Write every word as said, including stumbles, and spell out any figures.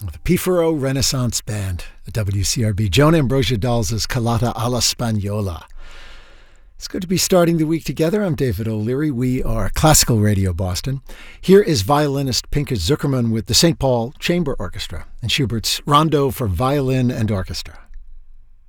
The Pifero Renaissance Band, the W C R B. Joan Ambrosia Dawes' Callata alla Spagnola. It's good to be starting the week together. I'm David O'Leary. We are Classical Radio Boston. Here is violinist Pinchas Zukerman with the Saint Paul Chamber Orchestra and Schubert's Rondo for Violin and Orchestra.